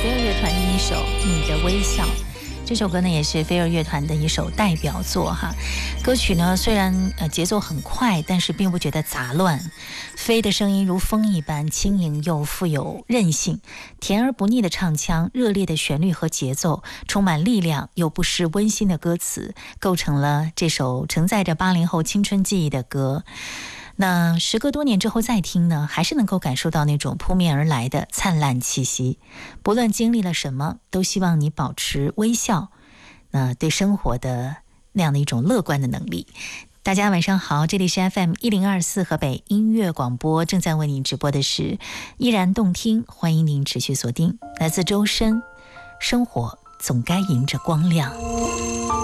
飞儿乐团的一首《你的微笑》。这首歌呢也是飞儿乐团的一首代表作哈。歌曲呢虽然节奏很快，但是并不觉得杂乱。飞的声音如风一般轻盈又富有韧性，甜而不腻的唱腔，热烈的旋律和节奏，充满力量又不失温馨的歌词，构成了这首承载着80后青春记忆的歌。那时隔多年之后再听呢，还是能够感受到那种扑面而来的灿烂气息。不论经历了什么，都希望你保持微笑，对生活的那样的一种乐观的能力。大家晚上好，这里是 FM1024 河北音乐广播，正在为您直播的是依然动听，欢迎您持续锁定，来自周深，生活总该迎着光亮。